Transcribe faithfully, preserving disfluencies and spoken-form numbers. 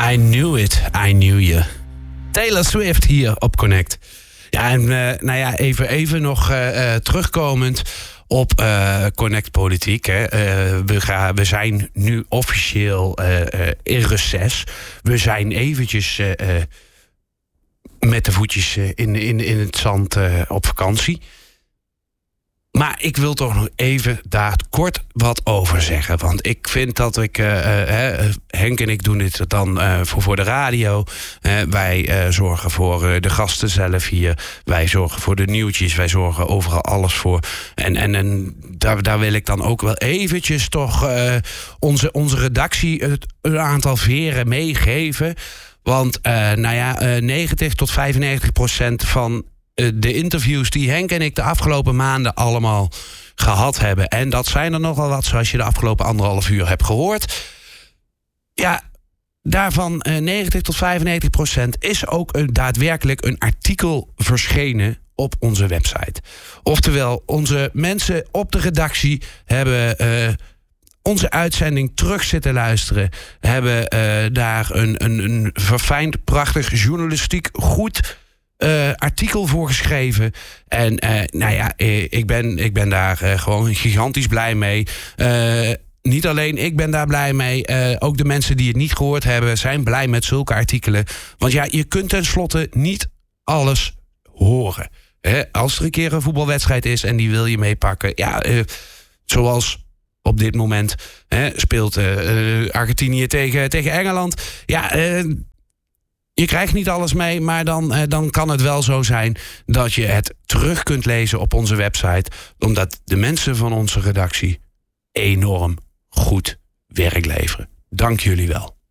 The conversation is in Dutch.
I knew it, I knew you. Taylor Swift hier op Connect. Ja, en uh, nou ja, even, even nog uh, uh, terugkomend op uh, Connect Politiek. Hè. Uh, we, gaan, we zijn nu officieel uh, uh, in reces. We zijn eventjes uh, uh, met de voetjes uh, in, in, in het zand uh, op vakantie. Maar ik wil toch nog even daar kort wat over zeggen. Want ik vind dat ik... Uh, uh, Henk en ik doen dit dan uh, voor, voor de radio. Uh, wij uh, zorgen voor uh, de gasten zelf hier. Wij zorgen voor de nieuwtjes. Wij zorgen overal alles voor. En, en, en daar, daar wil ik dan ook wel eventjes toch uh, onze, onze redactie het, een aantal veren meegeven. Want uh, nou ja, uh, negentig tot vijfennegentig procent van de interviews die Henk en ik de afgelopen maanden allemaal gehad hebben. En dat zijn er nogal wat, zoals je de afgelopen anderhalf uur hebt gehoord. Ja, daarvan eh, negentig tot vijfennegentig procent is ook een, daadwerkelijk een artikel verschenen op onze website. Oftewel, onze mensen op de redactie hebben Uh, onze uitzending terug zitten luisteren. Hebben uh, daar een, een, een verfijnd, prachtig, journalistiek goed Uh, artikel voor geschreven. En uh, nou ja, ik ben, ik ben daar uh, gewoon gigantisch blij mee. Uh, niet alleen ik ben daar blij mee. Uh, ook de mensen die het niet gehoord hebben zijn blij met zulke artikelen. Want ja, je kunt tenslotte niet alles horen. Hè? Als er een keer een voetbalwedstrijd is en die wil je meepakken. Ja, uh, zoals op dit moment hè, speelt uh, Argentinië tegen, tegen Engeland. Ja, uh, je krijgt niet alles mee, maar dan, eh, dan kan het wel zo zijn dat je het terug kunt lezen op onze website. Omdat de mensen van onze redactie enorm goed werk leveren. Dank jullie wel.